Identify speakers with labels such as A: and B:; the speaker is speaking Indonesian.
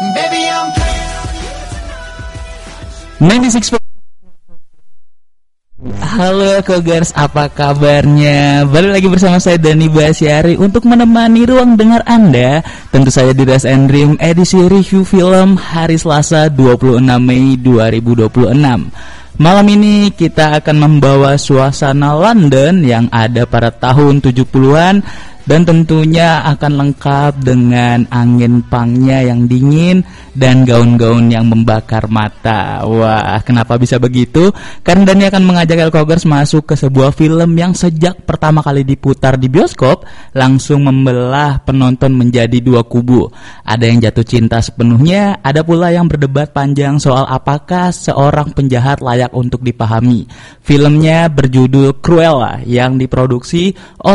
A: 96. Halo Kogers, apa kabarnya? Balik lagi bersama saya Dani Basyari untuk menemani ruang dengar Anda. Tentu saja di Ras and Dream edisi review film hari Selasa 26 Mei 2026. Malam ini kita akan membawa suasana London yang ada pada tahun 70-an dan tentunya akan lengkap dengan angin pangnya yang dingin dan gaun-gaun yang membakar mata. Wah, kenapa bisa begitu? Karena Dani akan mengajak Elkogers masuk ke sebuah film yang sejak pertama kali diputar di bioskop langsung membelah penonton menjadi dua kubu. Ada yang jatuh cinta sepenuhnya, ada pula yang berdebat panjang soal apakah seorang penjahat layak untuk dipahami. Filmnya berjudul Cruella yang diproduksi